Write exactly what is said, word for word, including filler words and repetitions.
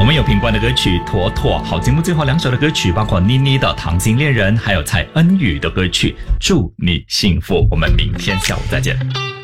们有品冠的歌曲《妥妥》，好节目最后两首的歌曲包括妮妮的《糖心恋人》，还有蔡恩宇的歌曲《祝你幸福》。我们明天下午再见。